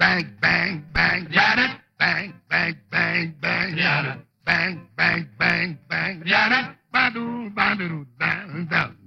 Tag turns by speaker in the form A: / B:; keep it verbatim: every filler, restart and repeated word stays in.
A: bang, bang, bang, yada, bang, bang, bang, bang, yada, bang, bang, bang, bang, yada, ba-doo, ba-doo, ba-doo.